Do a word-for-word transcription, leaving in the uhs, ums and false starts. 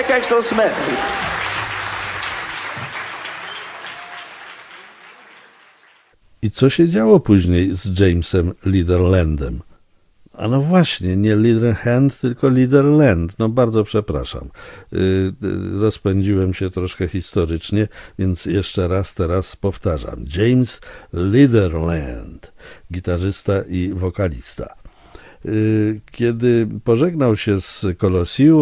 uciekać, to smęt. I co się działo później z Jamesem Leaderlandem? A no właśnie, nie Leaderhand, tylko Leaderland. No bardzo przepraszam. Yy, rozpędziłem się troszkę historycznie, więc jeszcze raz teraz powtarzam. James Leaderland, gitarzysta i wokalista. Yy, kiedy pożegnał się z Colosseum,